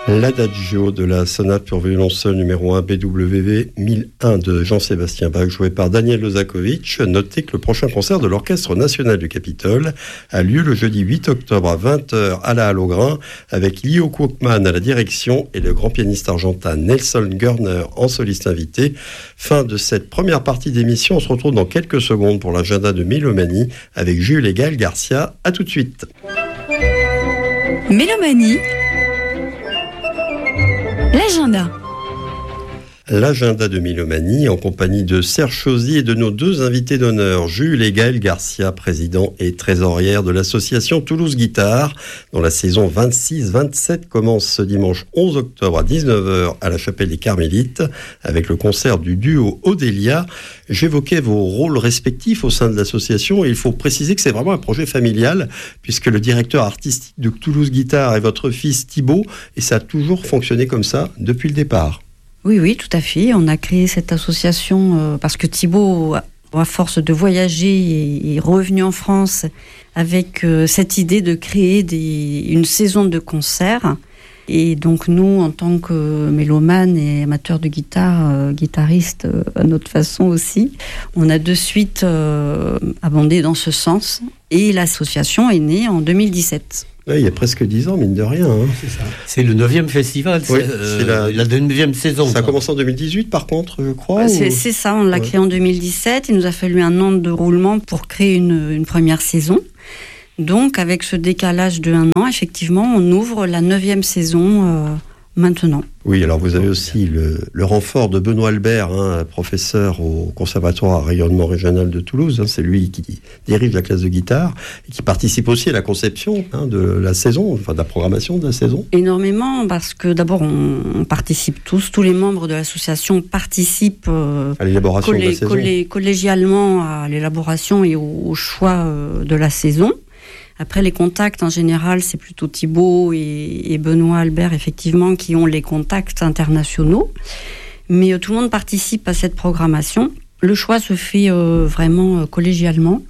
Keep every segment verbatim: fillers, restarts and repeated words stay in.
L'Adagio de la sonate pour violon seul numéro un B W V mille un de Jean-Sébastien Bach, joué par Daniel Lozakovitch. Notez que le prochain concert de l'Orchestre National du Capitole a lieu le jeudi huit octobre à vingt heures à la Halle au Grain, avec Leo Kookman à la direction et le grand pianiste argentin Nelson Görner en soliste invité. Fin de cette première partie d'émission. On se retrouve dans quelques secondes pour l'agenda de Mélomanie avec Jules et Gaël Garcia. À tout de suite. Mélomanie. L'agenda. L'agenda de Mélomanie en compagnie de Serge Chauzy et de nos deux invités d'honneur, Jules et Gaël Garcia, président et trésorière de l'association Toulouse Guitare, dont la saison vingt-six vingt-sept commence ce dimanche onze octobre à dix-neuf heures à la Chapelle des Carmélites avec le concert du duo Odélia. J'évoquais vos rôles respectifs au sein de l'association et il faut préciser que c'est vraiment un projet familial puisque le directeur artistique de Toulouse Guitare est votre fils Thibaut et ça a toujours fonctionné comme ça depuis le départ. Oui, oui, tout à fait. On a créé cette association euh, parce que Thibaut, à force de voyager, est revenu en France avec euh, cette idée de créer des, une saison de concerts. Et donc nous, en tant que mélomanes et amateurs de guitare, euh, guitaristes euh, à notre façon aussi, on a de suite euh, abondé dans ce sens. Et l'association est née en deux mille dix-sept. Oui, il y a presque dix ans, mine de rien. Hein. C'est ça. C'est le neuvième festival, c'est, oui, euh, c'est la, la neuvième saison. Ça a commencé en deux mille dix-huit, par contre, je crois. C'est, ou... c'est ça, on l'a ouais. créé en deux mille dix-sept. Il nous a fallu un an de roulement pour créer une, une première saison. Donc, avec ce décalage de un an, effectivement, on ouvre la neuvième saison euh, maintenant. Oui, alors vous avez aussi le, le renfort de Benoît Albert, hein, professeur au Conservatoire à rayonnement régional de Toulouse. Hein, c'est lui qui dirige la classe de guitare et qui participe aussi à la conception hein, de la saison, enfin de la programmation de la saison. Énormément, parce que d'abord on, on participe tous, tous les membres de l'association participent euh, à l'élaboration collé, de la saison. Collé, collégialement à l'élaboration et au, au choix euh, de la saison. Après, les contacts, en général, c'est plutôt Thibaut et, et Benoît Albert, effectivement, qui ont les contacts internationaux. Mais euh, tout le monde participe à cette programmation. Le choix se fait euh, vraiment euh, collégialement.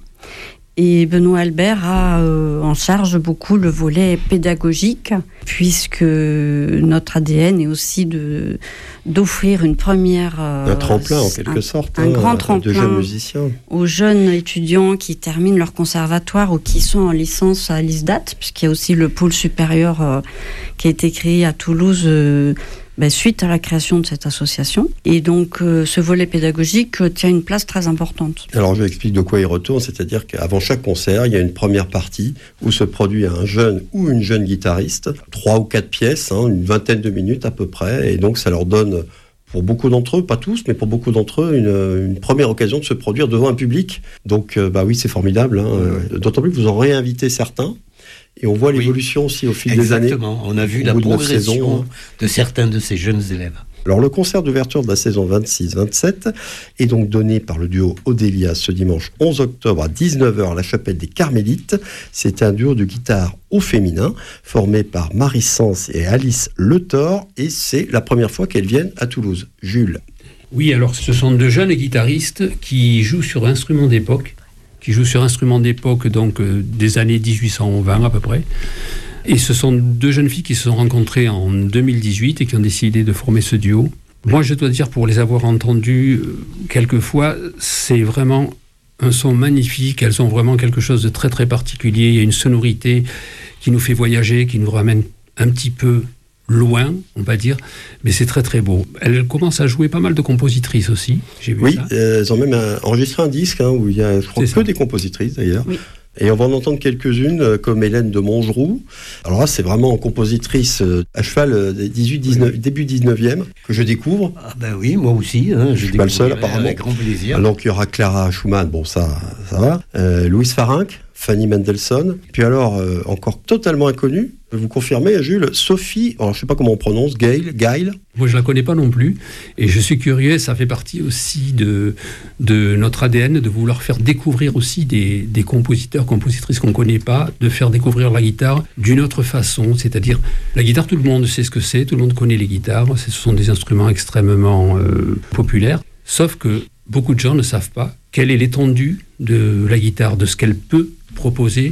Et Benoît Albert a euh, en charge beaucoup le volet pédagogique, puisque notre A D N est aussi de, d'offrir une première... Euh, un tremplin, en quelque un, sorte, un hein, grand tremplin de jeunes musiciens. Aux jeunes étudiants qui terminent leur conservatoire ou qui sont en licence à l'I S D A T, puisqu'il y a aussi le pôle supérieur euh, qui a été créé à Toulouse euh, ben, suite à la création de cette association. Et donc, euh, ce volet pédagogique euh, tient une place très importante. Alors, je explique de quoi il retourne, c'est-à-dire qu'avant chaque concert, il y a une première partie où se produit un jeune ou une jeune guitariste, trois ou quatre pièces, hein, une vingtaine de minutes à peu près, et donc ça leur donne, pour beaucoup d'entre eux, pas tous, mais pour beaucoup d'entre eux, une, une première occasion de se produire devant un public. Donc, euh, bah oui, c'est formidable, hein, euh, d'autant plus que vous en réinvitez certains. Et on voit l'évolution oui. aussi au fil Exactement. des années. Exactement, on a vu la progression saisons, de certains de ces jeunes élèves. Alors le concert d'ouverture de la saison vingt-six vingt-sept est donc donné par le duo Odélia ce dimanche onze octobre à dix-neuf heures à la Chapelle des Carmélites. C'est un duo de guitare au féminin formé par Marie Sens et Alice Le Thor et c'est la première fois qu'elles viennent à Toulouse. Jules. Oui, alors ce sont deux jeunes guitaristes qui jouent sur instruments d'époque. qui joue sur instruments d'époque, donc euh, des années dix-huit cent vingt à peu près. Et ce sont deux jeunes filles qui se sont rencontrées en deux mille dix-huit et qui ont décidé de former ce duo. Moi, je dois dire, pour les avoir entendues euh, quelques fois, c'est vraiment un son magnifique. Elles ont vraiment quelque chose de très très particulier. Il y a une sonorité qui nous fait voyager, qui nous ramène un petit peu loin, on va dire, mais c'est très très beau. Elles commencent à jouer pas mal de compositrices aussi, j'ai vu oui, ça. Oui, euh, elles ont même un, enregistré un disque hein, où il y a, je crois, c'est que ça. Des compositrices d'ailleurs. Oui. Et on va en entendre quelques-unes, euh, comme Hélène de Montgeroux. Alors là, c'est vraiment une compositrice euh, à cheval euh, dix-huit dix-neuf, oui. début dix-neuvième, que je découvre. Ah ben oui, moi aussi. Hein, je ne suis pas le seul, apparemment. Avec grand plaisir. Alors qu'il y aura Clara Schumann, bon ça, ça va. Euh, Louise Farinck, Fanny Mendelssohn. Puis alors, euh, encore totalement inconnue, vous confirmez, Jules, Sophie, alors je ne sais pas comment on prononce, Gail, Gail. Moi, je ne la connais pas non plus. Et je suis curieux, ça fait partie aussi de, de notre A D N, de vouloir faire découvrir aussi des, des compositeurs, compositrices qu'on ne connaît pas, de faire découvrir la guitare d'une autre façon. C'est-à-dire, la guitare, tout le monde sait ce que c'est, tout le monde connaît les guitares. Ce sont des instruments extrêmement euh, populaires. Sauf que beaucoup de gens ne savent pas quelle est l'étendue de la guitare, de ce qu'elle peut proposer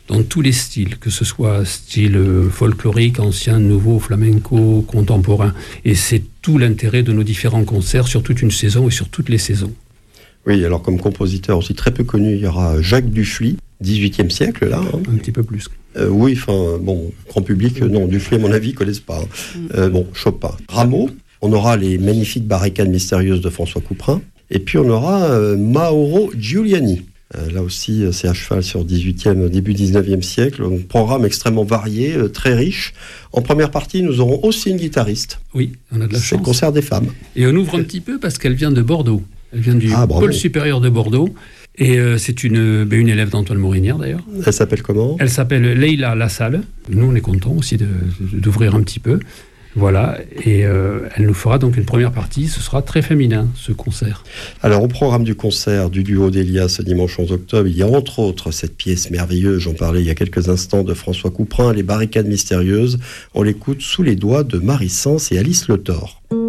dans tous les styles, que ce soit style folklorique, ancien, nouveau, flamenco, contemporain. Et c'est tout l'intérêt de nos différents concerts sur toute une saison et sur toutes les saisons. Oui, alors comme compositeur aussi très peu connu, il y aura Jacques Dufly, dix-huitième siècle, là. Hein. Un petit peu plus. Euh, oui, enfin, bon, grand public, non, Dufly, à mon avis, ne connaissent pas. Hein. Euh, bon, Chopin. Rameau, on aura les magnifiques barricades mystérieuses de François Couperin. Et puis, on aura euh, Mauro Giuliani. Euh, là aussi, c'est à cheval sur dix-huitième, début dix-neuvième siècle. Un programme extrêmement varié, euh, très riche. En première partie, nous aurons aussi une guitariste. Oui, on a de la chance. C'est le concert des femmes. Et on ouvre un petit peu parce qu'elle vient de Bordeaux. Elle vient du ah, pôle supérieur de Bordeaux. Et euh, c'est une, ben, une élève d'Antoine Morinière, d'ailleurs. Elle s'appelle comment ? Elle s'appelle Leïla Lassalle. Nous, on est contents aussi de, de, d'ouvrir un petit peu. Voilà, et euh, elle nous fera donc une première partie. Ce sera très féminin, ce concert. Alors, au programme du concert du duo d'Elia ce dimanche onze octobre, il y a entre autres cette pièce merveilleuse, j'en parlais il y a quelques instants, de François Couperin, Les barricades mystérieuses. On l'écoute sous les doigts de Marie Sens et Alice Le Thor.